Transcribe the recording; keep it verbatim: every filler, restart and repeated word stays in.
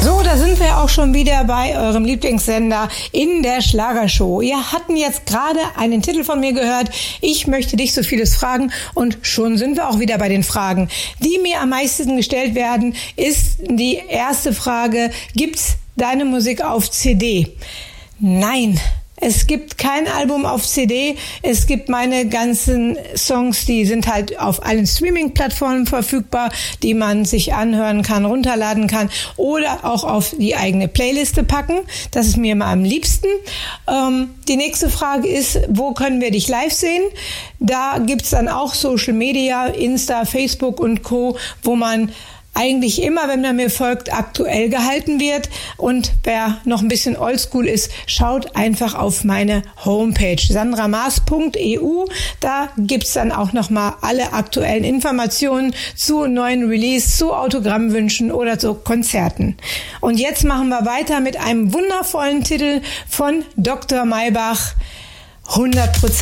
So, da sind wir auch schon wieder bei eurem Lieblingssender in der Schlagershow. Ihr hatten jetzt gerade einen Titel von mir gehört, ich möchte dich so vieles fragen, und schon sind wir auch wieder bei den Fragen, die mir am meisten gestellt werden. Ist die erste Frage, gibt's deine Musik auf C D? Nein. Es gibt kein Album auf C D, es gibt meine ganzen Songs, die sind halt auf allen Streaming-Plattformen verfügbar, die man sich anhören kann, runterladen kann oder auch auf die eigene Playliste packen. Das ist mir immer am liebsten. Ähm, die nächste Frage ist, wo können wir dich live sehen? Da gibt's dann auch Social Media, Insta, Facebook und Co., wo man eigentlich immer, wenn man mir folgt, aktuell gehalten wird. Und wer noch ein bisschen oldschool ist, schaut einfach auf meine Homepage sandra maas punkt e u. Da gibt's dann auch nochmal alle aktuellen Informationen zu neuen Release, zu Autogrammwünschen oder zu Konzerten. Und jetzt machen wir weiter mit einem wundervollen Titel von Doktor Maybach, hundert Prozent.